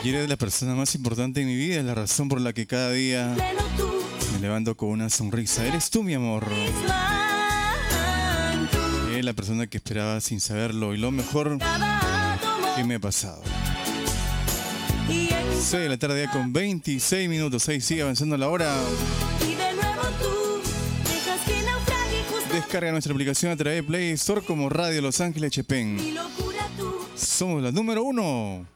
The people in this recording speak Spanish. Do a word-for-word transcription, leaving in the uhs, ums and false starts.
Y eres la persona más importante en mi vida, es la razón por la que cada día me levanto con una sonrisa. Eres tú, mi amor. Eres la persona que esperaba sin saberlo y lo mejor que me ha pasado. seis de la tarde con veintiséis minutos. Ahí sigue avanzando la hora. Descarga nuestra aplicación a través de Play Store como Radio Los Ángeles Chepén. Somos la número uno.